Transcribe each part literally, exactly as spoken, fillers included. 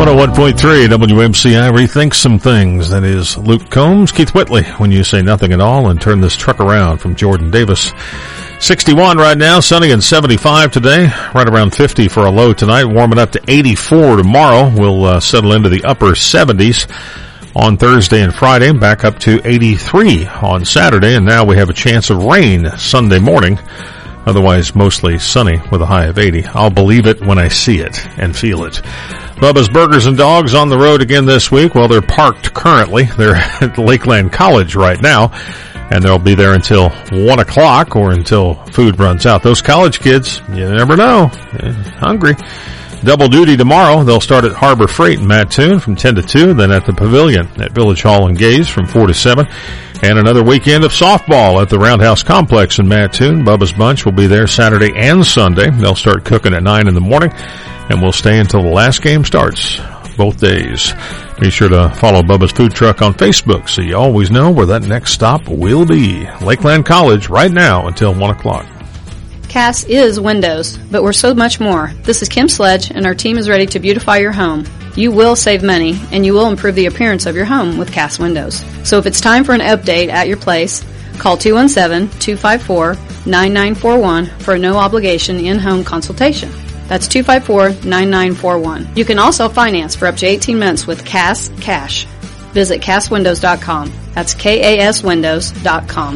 one oh one point three W M C I rethinks some things. That is Luke Combs, Keith Whitley, when you say nothing at all and turn this truck around from Jordan Davis. sixty-one right now, sunny and seventy-five today, right around fifty for a low tonight, warming up to eighty-four tomorrow. We'll uh, settle into the upper seventies on Thursday and Friday, back up to eighty-three on Saturday, and now we have a chance of rain Sunday morning. Otherwise, mostly sunny with a high of eighty. I'll believe it when I see it and feel it. Bubba's Burgers and Dogs on the road again this week. Well, they're parked currently. They're at Lakeland College right now, and they'll be there until one o'clock or until food runs out. Those college kids, you never know. They're hungry. Double duty tomorrow. They'll start at Harbor Freight in Mattoon from ten to two, then at the Pavilion at Village Hall and Gaze from four to seven. And another weekend of softball at the Roundhouse Complex in Mattoon. Bubba's Bunch will be there Saturday and Sunday. They'll start cooking at nine in the morning, and we'll stay until the last game starts both days. Be sure to follow Bubba's Food Truck on Facebook so you always know where that next stop will be. Lakeland College right now until one o'clock. Cass is windows, but we're so much more. This is Kim Sledge, and our team is ready to beautify your home. You will save money, and you will improve the appearance of your home with Cass Windows. So if it's time for an update at your place, call two one seven, two five four, nine nine four one for a no-obligation in-home consultation. That's two five four, nine nine four one. You can also finance for up to eighteen months with Cass Cash. Visit Cass Windows dot com. That's K A S Windows dot com.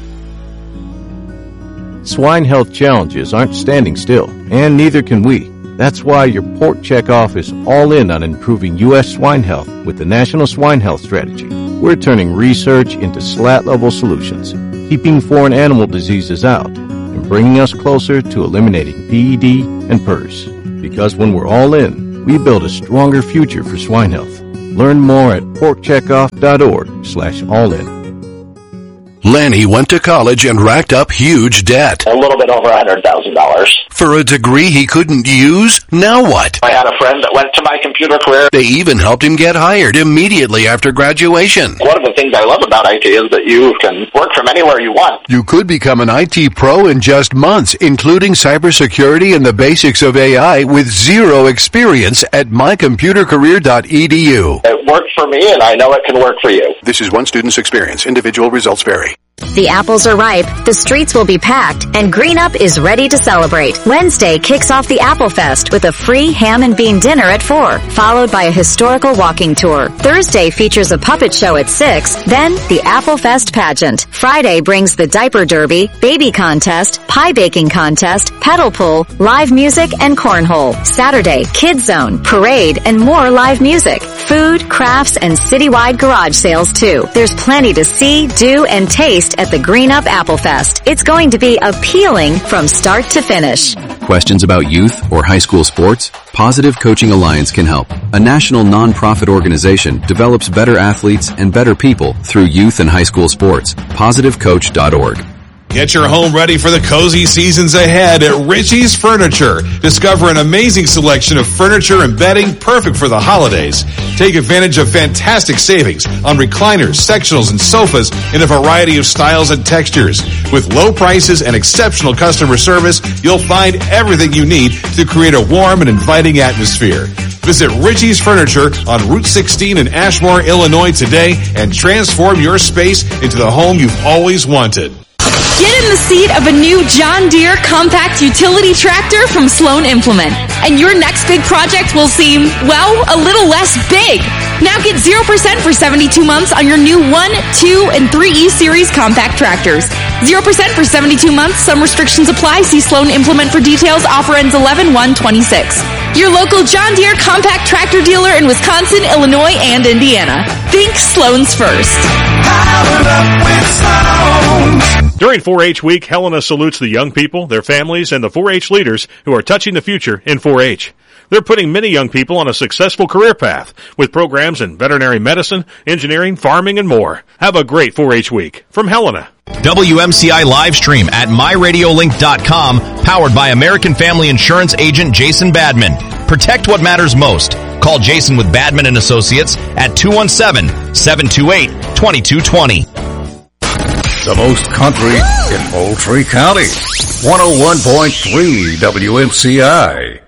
Swine health challenges aren't standing still, and neither can we. That's why your Pork Checkoff is all in on improving U S swine health with the National Swine Health Strategy. We're turning research into slat-level solutions, keeping foreign animal diseases out, and bringing us closer to eliminating P E D and P E R S. Because when we're all in, we build a stronger future for swine health. Learn more at pork checkoff dot org slash all in. Lanny went to college and racked up huge debt. A little bit over one hundred thousand dollars. For a degree he couldn't use? Now what? I had a friend that went to my computer career. They even helped him get hired immediately after graduation. One of the things I love about I T is that you can work from anywhere you want. You could become an I T pro in just months, including cybersecurity and the basics of A I with zero experience at my computer career dot e d u. It worked for me, and I know it can work for you. This is one student's experience. Individual results vary. The apples are ripe, the streets will be packed, and Green Up is ready to celebrate. Wednesday kicks off the Apple Fest with a free ham and bean dinner at four, followed by a historical walking tour. Thursday features a puppet show at six, then the Apple Fest pageant. Friday brings the diaper derby, baby contest, pie baking contest, pedal pull, live music, and cornhole. Saturday, Kids Zone, parade, and more live music. Food, crafts, and citywide garage sales too. There's plenty to see, do, and taste at the Green Up Apple Fest. It's going to be appealing from start to finish. Questions about youth or high school sports? Positive Coaching Alliance can help. A national nonprofit organization develops better athletes and better people through youth and high school sports. positive coach dot org. Get your home ready for the cozy seasons ahead at Richie's Furniture. Discover an amazing selection of furniture and bedding perfect for the holidays. Take advantage of fantastic savings on recliners, sectionals, and sofas in a variety of styles and textures. With low prices and exceptional customer service, you'll find everything you need to create a warm and inviting atmosphere. Visit Richie's Furniture on Route sixteen in Ashmore, Illinois today and transform your space into the home you've always wanted. Get in the seat of a new John Deere compact utility tractor from Sloan Implement, and your next big project will seem, well, a little less big. Now get zero percent for seventy-two months on your new one, two, and three E Series compact tractors. zero percent for seventy-two months. Some restrictions apply. See Sloan Implement for details. Offer ends eleven one twenty-six. Your local John Deere compact tractor dealer in Wisconsin, Illinois, and Indiana. Think Sloan's first. Powered up with Sloan. During four H Week, Helena salutes the young people, their families, and the four H leaders who are touching the future in four H. They're putting many young people on a successful career path with programs in veterinary medicine, engineering, farming, and more. Have a great four H Week from Helena. W M C I live stream at my radio link dot com, powered by American Family Insurance agent Jason Badman. Protect what matters most. Call Jason with Badman and Associates at two one seven, seven two eight, two two two zero. The most country in Moultrie County. one oh one point three W M C I.